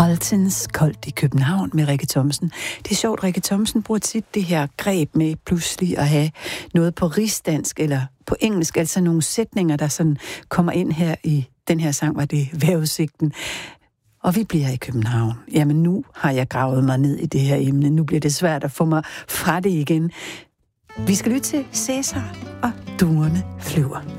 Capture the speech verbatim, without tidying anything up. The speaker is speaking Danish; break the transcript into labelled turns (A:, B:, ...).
A: Altens koldt i København med Rikke Thomsen. Det er sjovt, Rikke Thomsen bruger tit det her greb med pludselig at have noget på rigsdansk eller på engelsk, altså nogle sætninger, der sådan kommer ind her i den her sang, var det vejrudsigten. Og vi bliver i København. Jamen nu har jeg gravet mig ned i det her emne. Nu bliver det svært at få mig fra det igen. Vi skal lytte til Cæsar og duerne flyver.